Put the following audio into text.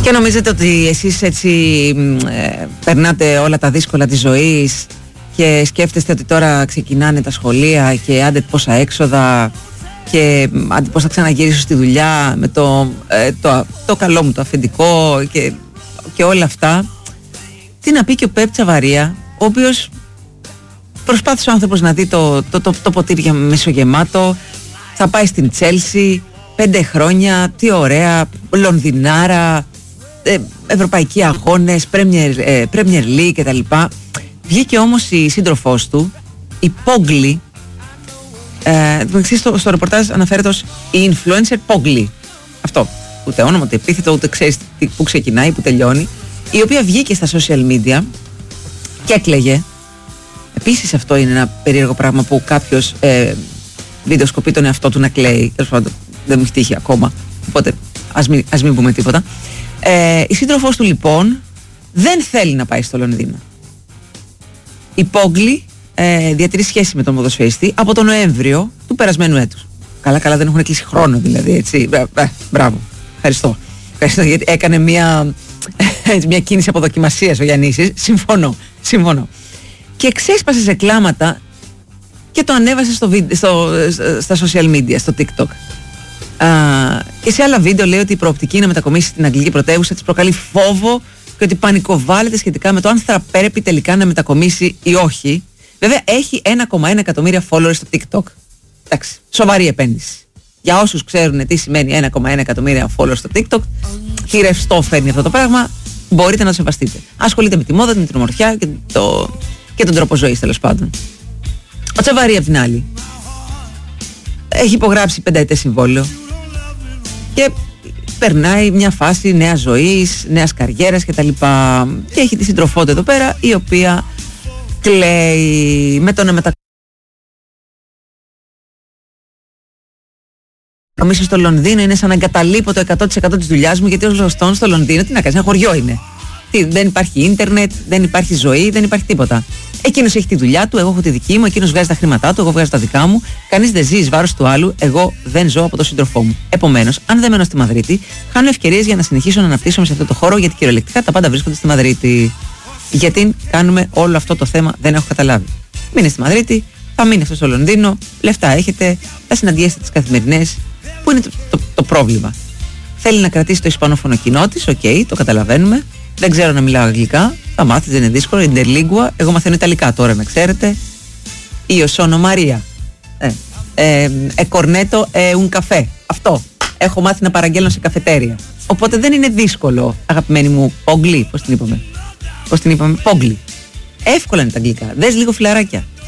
Και νομίζετε ότι εσείς έτσι περνάτε όλα τα δύσκολα της ζωής και σκέφτεστε ότι τώρα ξεκινάνε τα σχολεία και άντε πόσα έξοδα και άντε πώς θα ξαναγυρίσω στη δουλειά με το καλό μου το αφεντικό και όλα αυτά. Τι να πει και ο Πεπ Τσαβαρία, ο οποίος προσπάθησε ο άνθρωπος να δει το ποτήρι μεσογεμάτο, θα πάει στην Τσέλσι 5 χρόνια, τι ωραία, Λονδινάρα, ευρωπαϊκοί αγώνες, Premier League κτλ. Βγήκε όμως η σύντροφός του, η Pogli, στο ρεπορτάζ αναφέρεται ως η influencer Pogli. Αυτό, ούτε όνομα, ούτε επίθετο, ούτε ξέρεις που ξεκινάει, που τελειώνει, η οποία βγήκε στα social media και έκλαιγε. Επίσης αυτό είναι ένα περίεργο πράγμα που κάποιος βιντεοσκοπεί τον εαυτό του να κλαίει. Τέλος πάντων, δεν μου έχει τύχει ακόμα, οπότε ας μην πούμε τίποτα. Η σύντροφός του λοιπόν δεν θέλει να πάει στο Λονδίνο. Η Pogli διατηρεί σχέση με τον ποδοσφαιριστή από τον Νοέμβριο του περασμένου έτους. Καλά δεν έχουν κλείσει χρόνο δηλαδή, έτσι. Μπράβο, ευχαριστώ γιατί έκανε μια κίνηση αποδοκιμασίας ο Γιαννίσης. Συμφωνώ. Και ξέσπασε σε κλάματα και το ανέβασε στα social media, στο TikTok. Και σε άλλα βίντεο λέει ότι η προοπτική να μετακομίσει στην αγγλική πρωτεύουσα της προκαλεί φόβο και ότι πανικοβάλλεται σχετικά με το αν θα πρέπει τελικά να μετακομίσει ή όχι. Βέβαια έχει 1,1 εκατομμύρια followers στο TikTok. Εντάξει, σοβαρή επένδυση. Για όσους ξέρουν τι σημαίνει 1,1 εκατομμύρια followers στο TikTok, τι ρευστό φέρνει αυτό το πράγμα, μπορείτε να το σεβαστείτε. Ασχολείται με τη μόδα, με την ομορφιά και τον τρόπο ζωής, τέλος πάντων. Ο Τσαβαρία απ' την άλλη έχει υπογράψει 5ετές συμβόλαιο και περνάει μια φάση νέας ζωής, νέας καριέρας κτλ. Και έχει τη σύντροφό του εδώ πέρα, η οποία κλαίει με το να μετακομίσω στο Λονδίνο. Είναι σαν να εγκαταλείπω το 100% της δουλειάς μου, γιατί ως γνωστόν στο Λονδίνο τι να κάνεις, ένα χωριό είναι. Δεν υπάρχει ίντερνετ, δεν υπάρχει ζωή, δεν υπάρχει τίποτα. Εκείνος έχει τη δουλειά του, εγώ έχω τη δική μου, εκείνος βγάζει τα χρήματά του, εγώ βγάζω τα δικά μου. Κανείς δεν ζει εις βάρος του άλλου, εγώ δεν ζω από τον σύντροφό μου. Επομένως, αν δεν μένω στη Μαδρίτη, χάνω ευκαιρίες για να συνεχίσω να αναπτύσσομαι σε αυτό το χώρο, γιατί κυριολεκτικά τα πάντα βρίσκονται στη Μαδρίτη. Γιατί κάνουμε όλο αυτό το θέμα, δεν έχω καταλάβει. Μείνε στη Μαδρίτη, θα μείνει αυτό στο Λονδίνο, λεφτά έχετε, θα συναντιέσετε τις καθημερινές. Πού είναι το πρόβλημα? Θέλει να κρατήσει το ισπανόφωνο κοινό της, το καταλαβαίνουμε. Δεν ξέρω να μιλάω αγγλικά, θα μάθεις, δεν είναι δύσκολο, interlingua. Εγώ μαθαίνω ιταλικά τώρα, να ξέρετε. Io sono Maria. Cornetto un caffè. Αυτό. Έχω μάθει να παραγγέλνω σε καφετέρια. Οπότε δεν είναι δύσκολο, αγαπημένη μου Pogli. Πώς την είπαμε? Pogli. Εύκολα είναι τα αγγλικά. Δες λίγο φιλαράκια.